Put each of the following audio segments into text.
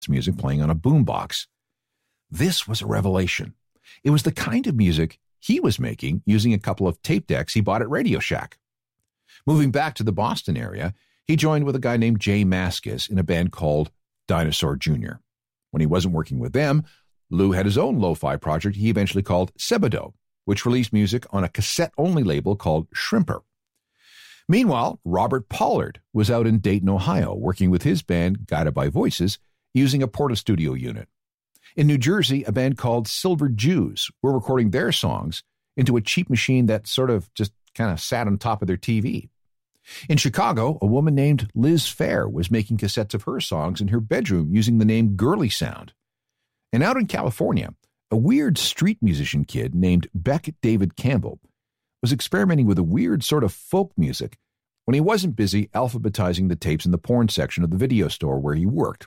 music playing on a boombox. This was a revelation. It was the kind of music he was making using a couple of tape decks he bought at Radio Shack. Moving back to the Boston area, he joined with a guy named Jay Mascis in a band called Dinosaur Jr. When he wasn't working with them, Lou had his own lo-fi project he eventually called Sebadoh, which released music on a cassette-only label called Shrimper. Meanwhile, Robert Pollard was out in Dayton, Ohio, working with his band Guided by Voices, using a Portastudio unit. In New Jersey, a band called Silver Jews were recording their songs into a cheap machine that sort of just kind of sat on top of their TV. In Chicago, a woman named Liz Fair was making cassettes of her songs in her bedroom using the name Girly Sound. And out in California, a weird street musician kid named Beck David Campbell was experimenting with a weird sort of folk music when he wasn't busy alphabetizing the tapes in the porn section of the video store where he worked.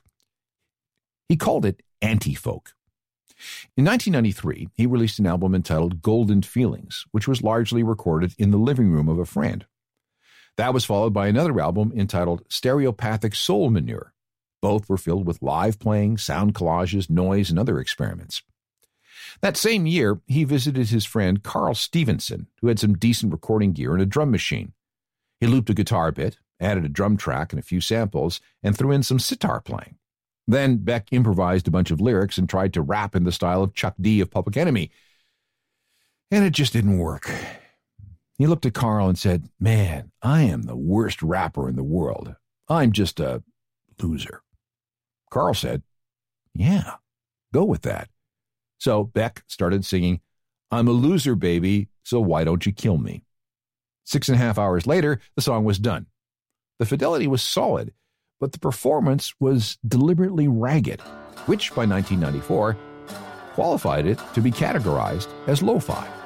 He called it anti-folk. In 1993, he released an album entitled Golden Feelings, which was largely recorded in the living room of a friend. That was followed by another album entitled Stereopathic Soul Manure. Both were filled with live playing, sound collages, noise, and other experiments. That same year, he visited his friend Carl Stevenson, who had some decent recording gear and a drum machine. He looped a guitar bit, added a drum track and a few samples, and threw in some sitar playing. Then Beck improvised a bunch of lyrics and tried to rap in the style of Chuck D of Public Enemy. And it just didn't work. He looked at Carl and said, "Man, I am the worst rapper in the world. I'm just a loser." Carl said, "Yeah, go with that." So Beck started singing, "I'm a loser, baby, so why don't you kill me?" 6.5 hours later, the song was done. The fidelity was solid, but the performance was deliberately ragged, which by 1994 qualified it to be categorized as lo-fi.